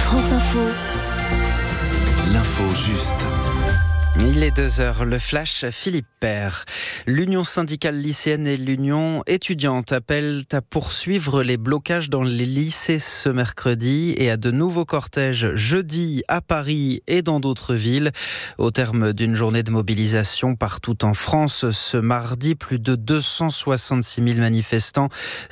France Info. L'info juste. Il est 2h, le flash Philippe Père. L'Union syndicale lycéenne et l'Union étudiante appellent à poursuivre les blocages dans les lycées ce mercredi et à de nouveaux cortèges jeudi à Paris et dans d'autres villes. Au terme d'une journée de mobilisation partout en France, ce mardi, plus de 266 000 manifestants